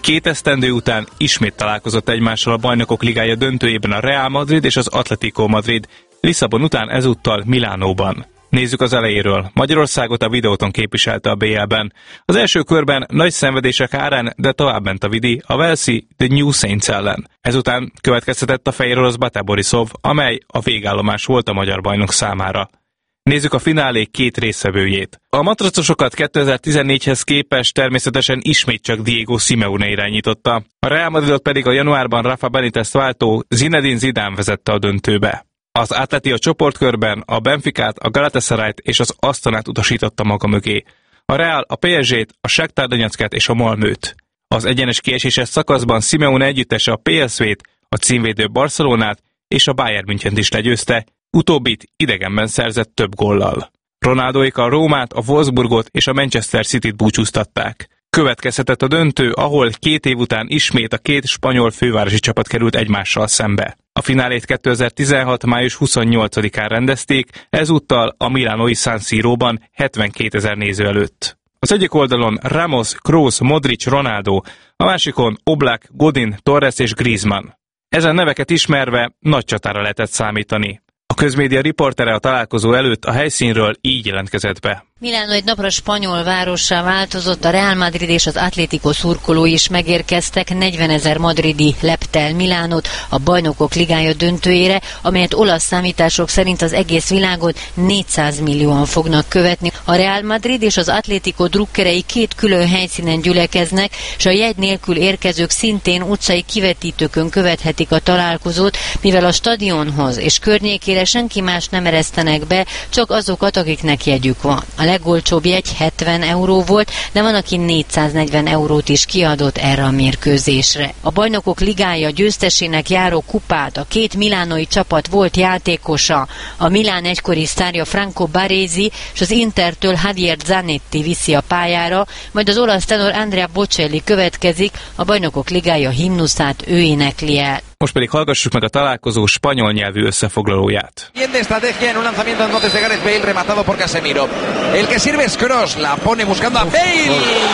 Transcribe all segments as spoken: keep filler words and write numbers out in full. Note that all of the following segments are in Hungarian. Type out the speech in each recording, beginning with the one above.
Két esztendő után ismét találkozott egymással a Bajnokok Ligája döntőjében a Real Madrid és az Atletico Madrid, Lisszabon után ezúttal Milánóban. Nézzük az elejéről. Magyarországot a Videóton képviselte a bé el-ben. Az első körben nagy szenvedések árán, de továbbment a Vidi, a Velszi The New Saints ellen. Ezután következtetett a fehér orosz Bate Borisov, amely a végállomás volt a magyar bajnok számára. Nézzük a finálé két résztvevőjét. A matracosokat kétezer-tizennégyhez képest természetesen ismét csak Diego Simeone irányította, a Real Madridot pedig a januárban Rafa Benitez váltó Zinedine Zidane vezette a döntőbe. Az Atleti a csoportkörben a Benficát, a Galatasarayt és az Astonát utasította maga mögé. A Real a pé es gét, a Shakhtar Donyecket és a Malmöt. Az egyenes kieséses szakaszban Simeone együttese a pé es vét, a címvédő Barcelonát és a Bayern Münchent is legyőzte, utóbbit idegenben szerzett több góllal. Ronaldóék a Rómát, a Wolfsburgot és a Manchester Cityt búcsúztatták. Következhetett a döntő, ahol két év után ismét a két spanyol fővárosi csapat került egymással szembe. A finálét kétezer-tizenhat május huszonnyolcadikán rendezték, ezúttal a milánói San Siróban hetvenkétezer néző előtt. Az egyik oldalon Ramos, Kroos, Modric, Ronaldo, a másikon Oblak, Godin, Torres és Griezmann. Ezen neveket ismerve nagy csatára lehetett számítani. A közmédia riportere a találkozó előtt a helyszínről így jelentkezett be. Milánó egy napra spanyol várossá változott, a Real Madrid és az Atlético szurkolói is megérkeztek, negyvenezer madridi lepte el Milánót a Bajnokok Ligája döntőjére, amelyet olasz számítások szerint az egész világon négyszáz millióan fognak követni. A Real Madrid és az Atlético drukkerei két külön helyszínen gyülekeznek, és a jegy nélkül érkezők szintén utcai kivetítőkön követhetik a találkozót, mivel a stadionhoz és környékére senki más nem eresztenek be, csak azokat, akiknek jegyük van. A legolcsóbb jegy hetven euró volt, de van, aki négyszáznegyven eurót is kiadott erre a mérkőzésre. A Bajnokok Ligája győztesének járó kupát a két milánói csapat volt játékosa, a Milán egykori sztárja Franco Baresi és az Intertől Javier Zanetti viszi a pályára, majd az olasz tenor Andrea Bocelli következik, a Bajnokok Ligája himnuszát ő énekli el. Most pedig hallgassuk meg a találkozó spanyol nyelvű összefoglalóját. Bien de estrategia en un lanzamiento entonces de Gareth Bale rematado por Casemiro. El que sirve es Kroos, la pone buscando a Bale.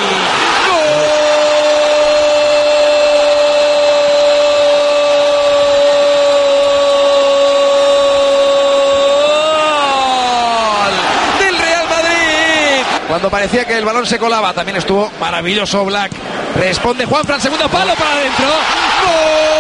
¡Gol! Del Real Madrid. Cuando parecía que el balón se colaba, también estuvo maravilloso Oblak. Responde Juanfran, segundo palo para adentro. ¡Gol!